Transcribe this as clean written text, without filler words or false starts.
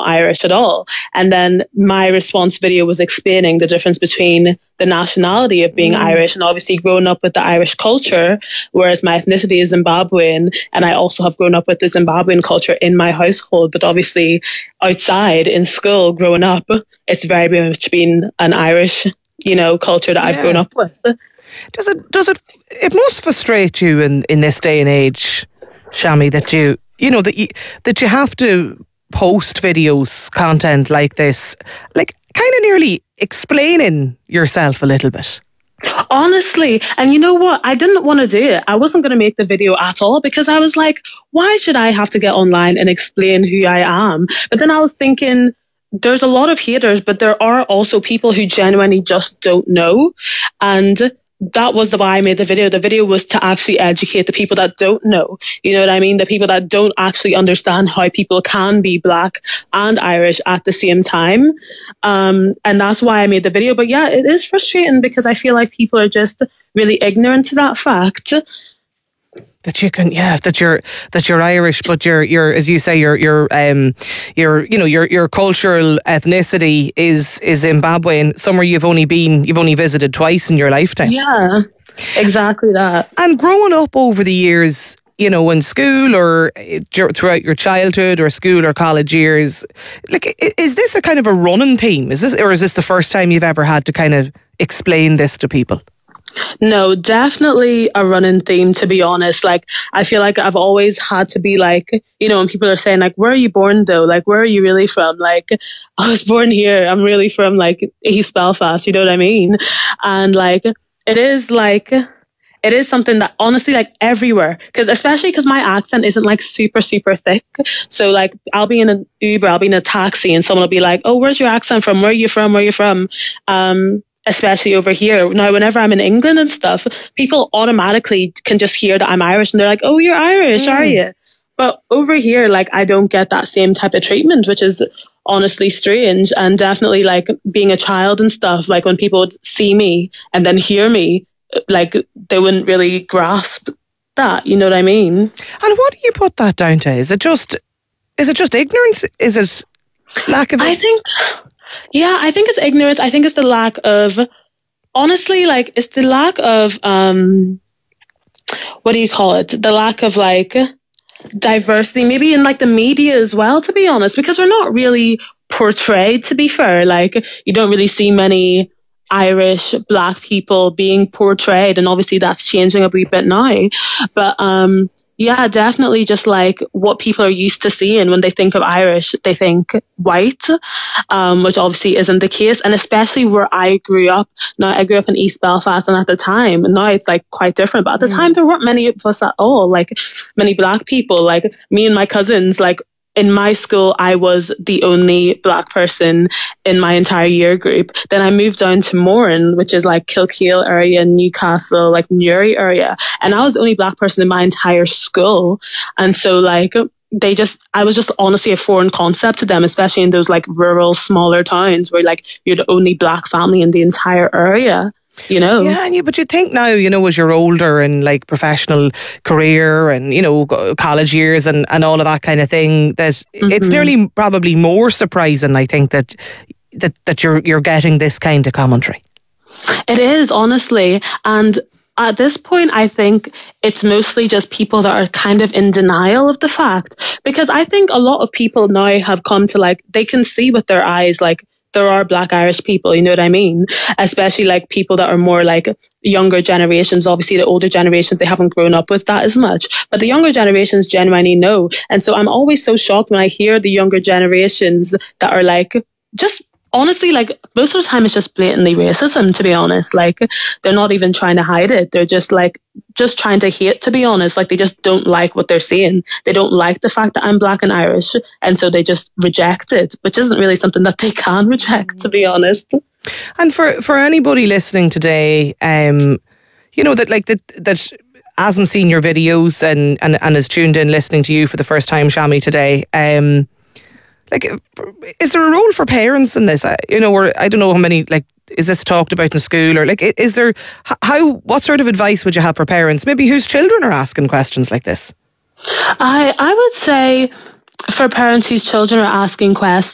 not Irish at all. And then my response video was explaining the difference between the nationality of being Irish and obviously growing up with the Irish culture, whereas my ethnicity is Zimbabwean, and I also have grown up with the Zimbabwean culture in my household, but obviously outside in school growing up, it's very much been an Irish, culture that I've grown up with. Does it must frustrate you in this day and age, Shami, that you have to post videos, content like this, like kind of nearly explaining yourself a little bit? Honestly, and you know what? I didn't want to do it. I wasn't going to make the video at all because I was like, why should I have to get online and explain who I am? But then I was thinking, there's a lot of haters, but there are also people who genuinely just don't know. And that was why I made the video. The video was to actually educate the people that don't know. You know what I mean? The people that don't actually understand how people can be Black and Irish at the same time. And that's why I made the video. But yeah, it is frustrating because I feel like people are just really ignorant to that fact. That you can, that you're Irish, but you're as you say, your cultural ethnicity is Zimbabwean, somewhere you've only visited twice in your lifetime. Yeah, exactly that. And growing up over the years, in school or throughout your childhood or school or college years, like, is this a kind of a running theme? Is this the first time you've ever had to kind of explain this to people? No, definitely a running theme, to be honest. Like, I feel like I've always had to be like, when people are saying like, where are you born though? Like, where are you really from? Like, I was born here. I'm really from like East Belfast, you know what I mean? And like, it is something that honestly, like everywhere, especially because my accent isn't like super, super thick. So like, I'll be in an Uber, I'll be in a taxi and someone will be like, oh, where's your accent from? Where are you from? Where are you from? Especially over here. Now, whenever I'm in England and stuff, people automatically can just hear that I'm Irish and they're like, oh, you're Irish, are you? But over here, like, I don't get that same type of treatment, which is honestly strange. And definitely like being a child and stuff, like when people would see me and then hear me, like they wouldn't really grasp that, you know what I mean? And what do you put that down to? Is it just ignorance? Is it lack of... I think it's ignorance. I think it's the lack of, honestly, like, it's the lack of, what do you call it? The lack of, like, diversity, maybe in, like, the media as well, to be honest, because we're not really portrayed, to be fair. Like, you don't really see many Irish Black people being portrayed, and obviously that's changing a wee bit now. But, yeah, definitely just like what people are used to seeing when they think of Irish, they think white, which obviously isn't the case. And especially where I grew up. Now, I grew up in East Belfast, and at the time, and now it's like quite different, but at the time there weren't many of us at all, like many Black people. Like me and my cousins, like in my school, I was the only Black person in my entire year group. Then I moved down to Moran, which is like Kilkeel area, Newcastle, like Newry area. And I was the only Black person in my entire school. And so like, I was just honestly a foreign concept to them, especially in those like rural, smaller towns where like you're the only Black family in the entire area. Yeah, but you think now, as you're older and like professional career and, college years and all of that kind of thing, that it's nearly probably more surprising, I think, that you're getting this kind of commentary. It is, honestly. And at this point, I think it's mostly just people that are kind of in denial of the fact, because I think a lot of people now have come to like, they can see with their eyes, like, there are Black Irish people, you know what I mean? Especially like people that are more like younger generations. Obviously the older generations, they haven't grown up with that as much, but the younger generations genuinely know. And so I'm always so shocked when I hear the younger generations that are like, just honestly, like most of the time it's just blatantly racism, to be honest. Like they're not even trying to hide it. They're just trying to hate, to be honest. Like they just don't like what they're seeing. They don't like the fact that I'm Black and Irish. And so they just reject it, which isn't really something that they can reject, to be honest. And for anybody listening today, that hasn't seen your videos and is tuned in listening to you for the first time, Shami, today, is there a role for parents in this? Or I don't know how many, is this talked about in school, or is there, what sort of advice would you have for parents, maybe whose children are asking questions like this? I would say for parents whose children are asking questions,